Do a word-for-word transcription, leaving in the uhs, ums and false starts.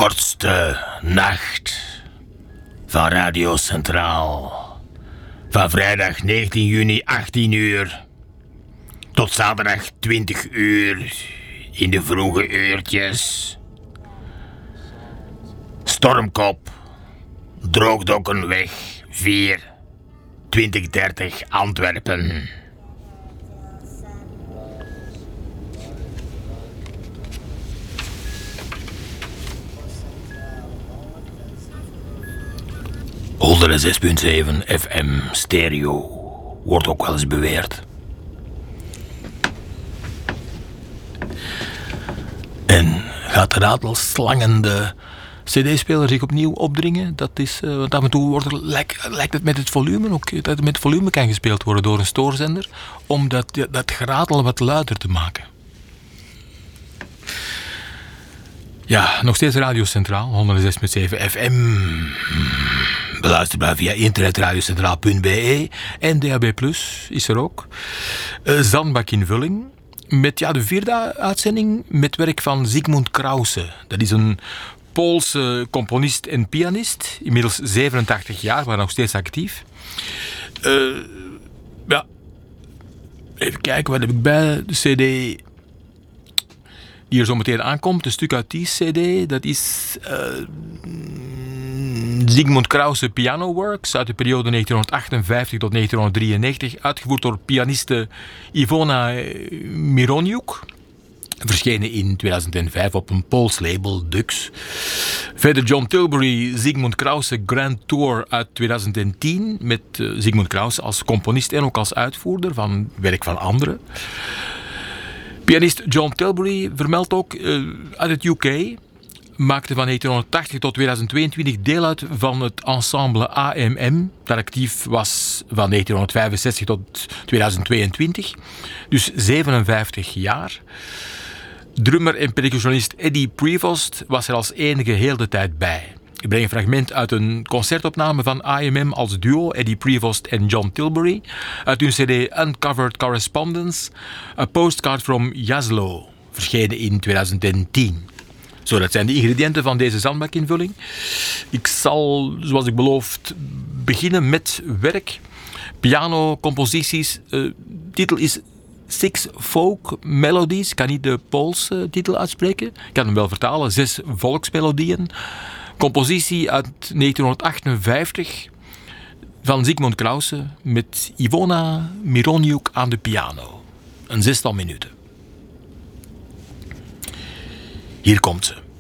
kortste nacht van Radio Centraal. Van vrijdag negentien juni achttien uur tot zaterdag twintig uur in de vroege uurtjes. Stormkop, Droogdokkenweg vier, twintig dertig Antwerpen. honderdzes komma zeven F M stereo, wordt ook wel eens beweerd. En gaat de ratelslangende C D-speler zich opnieuw opdringen? Dat is, uh, want af en toe wordt er, lijkt, lijkt het met het volume ook, dat het met volume kan gespeeld worden door een stoorzender, om dat, dat geratel wat luider te maken. Ja, nog steeds Radio Centraal, honderdzes komma zeven F M. Beluisterbaar via internet radiocentraal punt b e en D A B plus is er ook. Uh, Zandbak in Vulling. Met ja, de vierde uitzending met werk van Zygmunt Krause. Dat is een Poolse componist en pianist. Inmiddels zevenentachtig jaar, maar nog steeds actief. Uh, ja. Even kijken, wat heb ik bij? De cd die er zo meteen aankomt. Een stuk uit die cd. Dat is uh, Zygmunt Krause Piano Works uit de periode negentien achtenvijftig tot negentien drieënnegentig. Uitgevoerd door pianiste Ivona Mironiuk. Verschenen in tweeduizend vijf op een Pools label, Dux. Verder John Tilbury, Zygmunt Krause Grand Tour uit tweeduizend tien. Met uh, Zygmunt Krause als componist en ook als uitvoerder van werk van anderen. Pianist John Tilbury vermeldt ook uh, uit het U K. Maakte van negentien tachtig tot tweeduizend tweeëntwintig deel uit van het ensemble A M M, dat actief was van negentien vijfenzestig tot tweeduizend tweeëntwintig. Dus zevenenvijftig jaar. Drummer en percussionist Eddie Prevost was er als enige heel de tijd bij. Ik breng een fragment uit een concertopname van A M M als duo, Eddie Prevost en John Tilbury, uit hun cd Uncovered Correspondence, A Postcard from Jaslo, verschenen in tweeduizend tien. Zo, dat zijn de ingrediënten van deze zandbakinvulling. Ik zal, zoals ik beloofd, beginnen met werk. Piano, composities. De uh, titel is Six Folk Melodies. Ik kan niet de Poolse titel uitspreken. Ik kan hem wel vertalen. Zes volksmelodieën. Compositie uit negentien achtenvijftig van Zygmunt Krause met Ivona Mironiuk aan de piano. Een zestal minuten. Hier komt ze.